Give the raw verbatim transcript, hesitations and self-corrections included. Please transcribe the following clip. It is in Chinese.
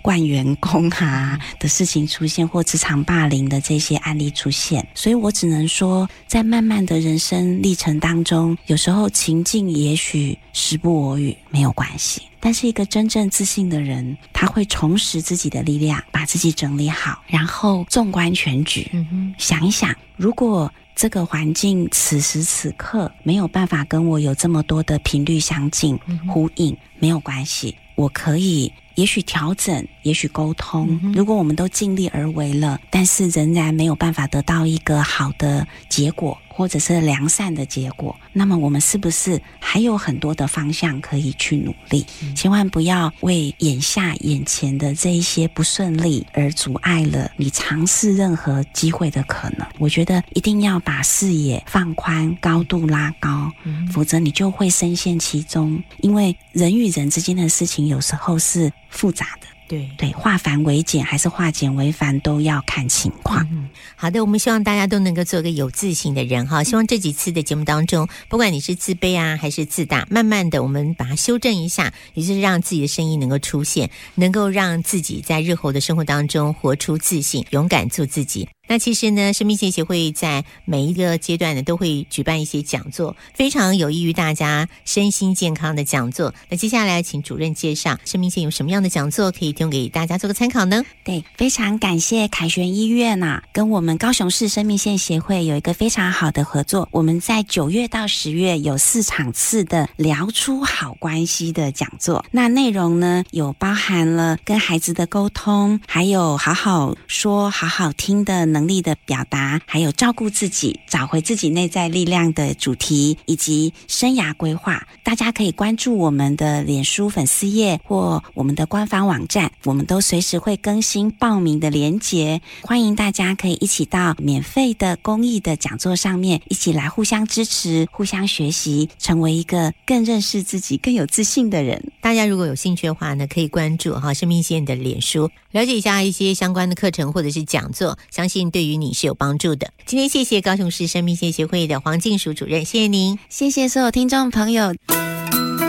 惯员工啊的事情出现，或职场霸凌的这些案例出现。所以我只能说，在慢慢的人生历程当中，有时候情境也许时不我与，没有关系，但是一个真正自信的人，他会重拾自己的力量，把自己整理好，然后纵观全局，嗯哼，想一想，如果这个环境此时此刻没有办法跟我有这么多的频率相近、嗯、呼应，没有关系，我可以也许调整，也许沟通、嗯、如果我们都尽力而为了，但是仍然没有办法得到一个好的结果，或者是良善的结果，那么我们是不是还有很多的方向可以去努力、嗯、千万不要为眼下眼前的这一些不顺利而阻碍了你尝试任何机会的可能。我觉得一定要把视野放宽，高度拉高、嗯、否则你就会深陷其中，因为人与人之间的事情有时候是复杂的，对对，化繁为简还是化简为繁都要看情况、 嗯、好的，我们希望大家都能够做个有自信的人哈。希望这几次的节目当中，不管你是自卑啊还是自大，慢慢的我们把它修正一下，也就是让自己的声音能够出现，能够让自己在日后的生活当中活出自信，勇敢做自己。那其实呢，生命线协会在每一个阶段呢都会举办一些讲座，非常有益于大家身心健康的讲座。那接下来请主任介绍生命线有什么样的讲座可以提供给大家做个参考呢？ 对，非常感谢凯旋医院啊，跟我们高雄市生命线协会有一个非常好的合作。我们在九月到十月有四场次的聊出好关系的讲座，那内容呢有包含了跟孩子的沟通，还有好好说好好听的能力的表达，还有照顾自己找回自己内在力量的主题，以及生涯规划。大家可以关注我们的脸书粉丝页或我们的官方网站，我们都随时会更新报名的连结，欢迎大家可以一起到免费的公益的讲座上面一起来互相支持，互相学习，成为一个更认识自己更有自信的人。 大家如果有兴趣的话呢，可以关注哈生命线的脸书，了解一下一些相关的课程或者是讲座，相信对于你是有帮助的。今天谢谢高雄市生命线协会的黄静淑主任，谢谢您， 谢谢所有听众朋友。